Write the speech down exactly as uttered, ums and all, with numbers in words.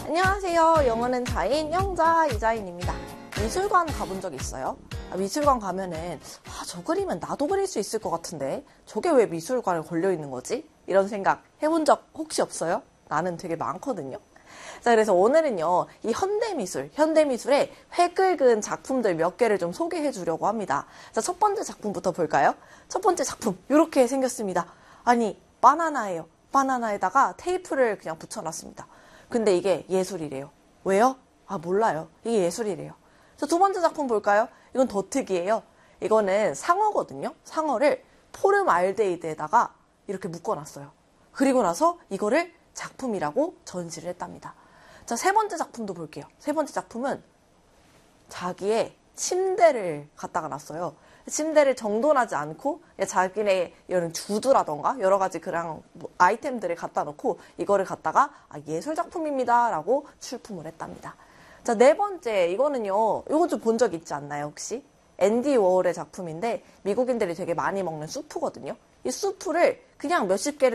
안녕하세요. 영어는 자인, 영자, 이자인입니다. 미술관 가본 적 있어요? 아, 미술관 가면은 아, 저 그림은 나도 그릴 수 있을 것 같은데 저게 왜 미술관에 걸려있는 거지? 이런 생각 해본 적 혹시 없어요? 나는 되게 많거든요. 자, 그래서 오늘은요, 이 현대미술, 현대미술의 회 긁은 작품들 몇 개를 좀 소개해 주려고 합니다. 자, 첫 번째 작품부터 볼까요? 첫 번째 작품, 이렇게 생겼습니다. 아니, 바나나예요. 바나나에다가 테이프를 그냥 붙여놨습니다. 근데 이게 예술이래요. 왜요? 아, 몰라요. 이게 예술이래요. 자, 두 번째 작품 볼까요? 이건 더 특이해요. 이거는 상어거든요. 상어를 포름알데히드에다가 이렇게 묶어놨어요. 그리고 나서 이거를 작품이라고 전시를 했답니다. 자, 세 번째 작품도 볼게요. 세 번째 작품은 자기의 침대를 갖다가 놨어요. 침대를 정돈하지 않고 자기네 이런 주두라던가 여러 가지 그런 아이템들을 갖다 놓고 이거를 갖다가 아, 예술작품입니다 라고 출품을 했답니다. 자, 네 번째 이거는요. 이거 좀 본 적 있지 않나요 혹시? 앤디 워홀의 작품인데 미국인들이 되게 많이 먹는 수프거든요. 이 수프를 그냥 몇십 개를